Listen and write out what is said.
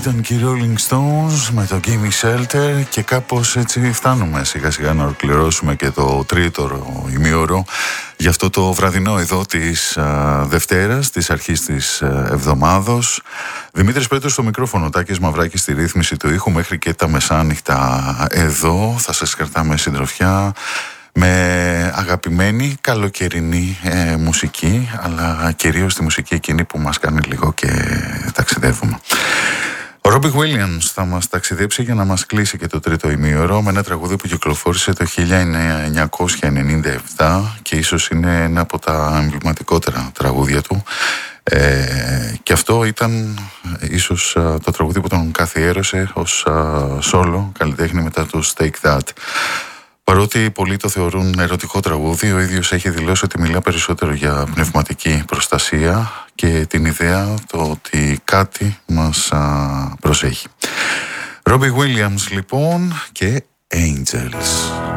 ήταν και οι Rolling Stones με το Gimme Shelter και κάπως έτσι φτάνουμε σιγά σιγά να ολοκληρώσουμε και το τρίτο ημίωρο για αυτό το βραδινό εδώ της Δευτέρας, της αρχής της εβδομάδος. Δημήτρης Πέτρος στο μικρόφωνο, Τάκης Μαυράκης στη ρύθμιση του ήχου μέχρι και τα μεσάνυχτα εδώ. Θα σας κρατάμε συντροφιά με αγαπημένη καλοκαιρινή μουσική, αλλά κυρίως τη μουσική εκείνη που μας κάνει λίγο και ταξιδεύουμε. Ο Ρόμπι Williams θα μας ταξιδέψει για να μας κλείσει και το τρίτο ημίωρο με ένα τραγούδι που κυκλοφόρησε το 1997 και ίσως είναι ένα από τα εμβληματικότερα τραγούδια του. Και αυτό ήταν ίσως το τραγούδι που τον καθιέρωσε ως solo καλλιτέχνη μετά το Take That. Παρότι πολλοί το θεωρούν ερωτικό τραγούδι, ο ίδιος έχει δηλώσει ότι μιλά περισσότερο για πνευματική προστασία και την ιδέα το ότι κάτι μας προσέχει. Robbie Williams λοιπόν και Angels.